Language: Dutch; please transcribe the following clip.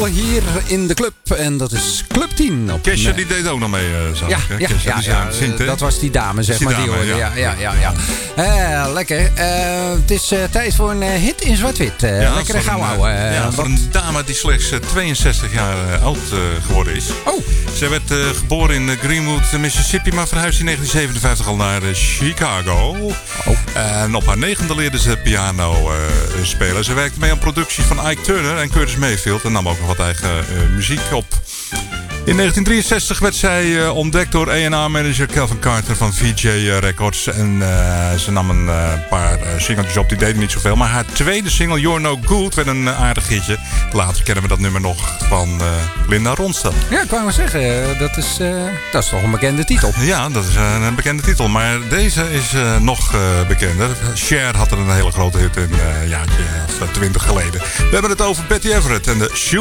single hier in de club. En dat is Club 10. Kesha die deed ook nog mee, zag ik. Kesha, dat was die dame, zeg maar. Die hoorde. Ja. Lekker. Het is tijd voor een hit in zwart-wit. Lekkere gauw houden. Voor een dame die slechts 62 jaar oud geworden is. Oh. Zij werd geboren in Greenwood, Mississippi, maar verhuisde in 1957 al naar Chicago. Oh. En op haar 9e leerde ze piano spelen. Ze werkte mee aan producties van Ike Turner en Curtis Mayfield en nam ook nog wat eigen muziek op. In 1963 werd zij ontdekt door A&R-manager Kelvin Carter van VJ Records. En ze nam een paar singeltjes op, die deden niet zoveel. Maar haar tweede single, You're No Good, werd een aardig hitje. Later kennen we dat nummer nog van Linda Ronstadt. Ja, ik wou maar zeggen, dat is toch een bekende titel. Ja, dat is een bekende titel. Maar deze is nog bekender. Cher had er een hele grote hit in een jaartje of 20 geleden. We hebben het over Betty Everett en de Shoe